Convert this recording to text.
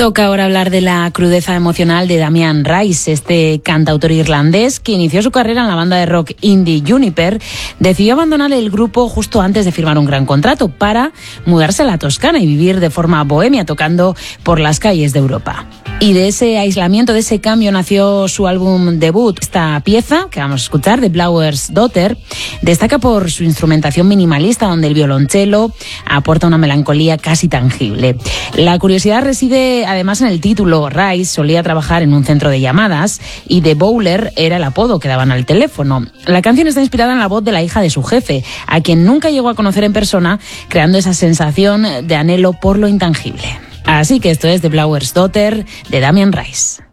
Toca ahora hablar de la crudeza emocional de Damien Rice, este cantautor irlandés que inició su carrera en la banda de rock indie Juniper. Decidió abandonar el grupo justo antes de firmar un gran contrato para mudarse a la Toscana y vivir de forma bohemia, tocando por las calles de Europa. Y de ese aislamiento, de ese cambio, nació su álbum debut. Esta pieza, que vamos a escuchar, The Blower's Daughter, destaca por su instrumentación minimalista, donde el violonchelo aporta una melancolía casi tangible. La curiosidad reside además en el título. Rice solía trabajar en un centro de llamadas y The Bowler era el apodo que daban al teléfono. La canción está inspirada en la voz de la hija de su jefe, a quien nunca llegó a conocer en persona, creando esa sensación de anhelo por lo intangible. Así que esto es The Blower's Daughter de Damien Rice.